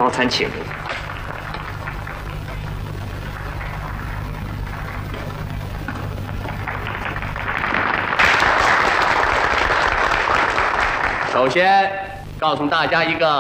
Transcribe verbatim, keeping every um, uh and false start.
套餐请您。首先告诉大家一个